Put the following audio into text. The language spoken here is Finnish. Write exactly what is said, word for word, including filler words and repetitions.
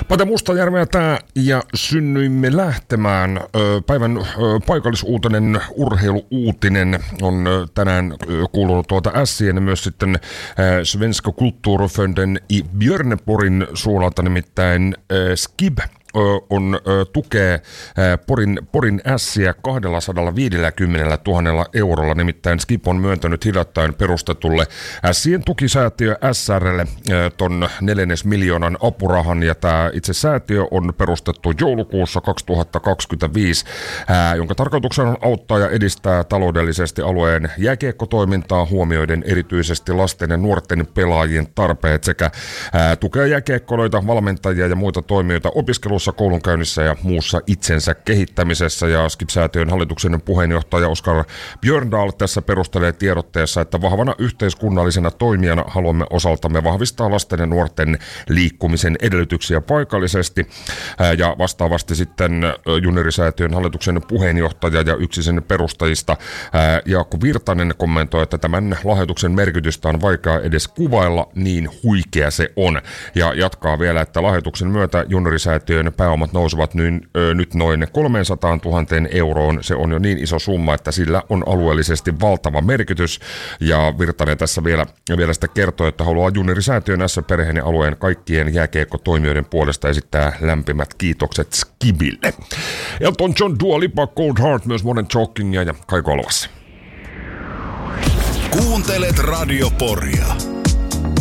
Pate Mustajärveä tää ja synnyimme lähtemään. Päivän paikallisuutinen urheiluuutinen on tänään kuulunut tuolta Ässien ja myös sitten Svenska Kulturfonden i Björneporin suulalta, nimittäin Skib on tukee Porin, Porin Ässiä kaksisataaviisikymmentätuhatta eurolla. Nimittäin Skip on myöntänyt hiljattain perustetulle Ässien tukisäätiö S R:lle ton neljännes miljoonan apurahan, ja tämä itse säätiö on perustettu joulukuussa kaksituhattakaksikymmentäviisi, jonka tarkoituksena on auttaa ja edistää taloudellisesti alueen jääkiekkotoimintaa huomioiden erityisesti lasten ja nuorten pelaajien tarpeet sekä tukea jääkiekkoilijoita, valmentajia ja muita toimijoita opiskelussa, koulunkäynnissä ja muussa itsensä kehittämisessä. Ja Skip-säätiön hallituksen puheenjohtaja Oskar Björndal tässä perustelee tiedotteessa, että vahvana yhteiskunnallisena toimijana haluamme osaltamme vahvistaa lasten ja nuorten liikkumisen edellytyksiä paikallisesti. Ja vastaavasti sitten Juniorisäätiön hallituksen puheenjohtaja ja yksi sen perustajista Jaakko Virtanen kommentoi, että tämän lahjoituksen merkitystä on vaikea edes kuvailla, niin huikea se on. Ja jatkaa vielä, että lahjoituksen myötä Juniorisäätiön pääomat nousevat nyt, ö, nyt noin kolmesataatuhatta euroon. Se on jo niin iso summa, että sillä on alueellisesti valtava merkitys. Ja Virtanen tässä vielä, vielä sitä kertoo, että haluaa Juniorisäätiön S-perheen ja alueen kaikkien jääkiekkotoimijoiden puolesta esittää lämpimät kiitokset Skibille. Elton John, Dua Lipa, Cold Heart, myös Modern Talkingia ja Kaiko Alvassa. Kuuntelet Radio Poria.